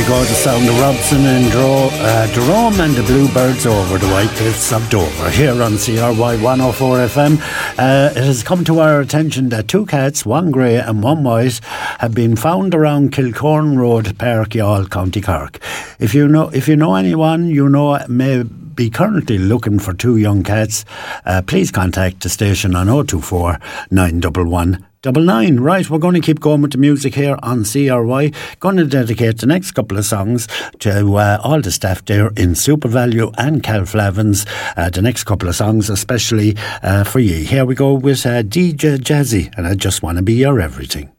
ago, the sound of Robson and Jerome and the Bluebirds over the White Cliffs of Dover here on CRY 104 FM. It has come to our attention that two cats, one grey and one white, have been found around Kilcorn Road, Park Youghal, County Cork. If you know anyone you know may be currently looking for two young cats, please contact the station on 024 911 99. Right, we're going to keep going with the music here on CRY. Going to dedicate the next couple of songs to all the staff there in SuperValu and Calflavins. The next couple of songs especially for you. Here we go with DJ Jazzy and I Just Want to Be Your Everything.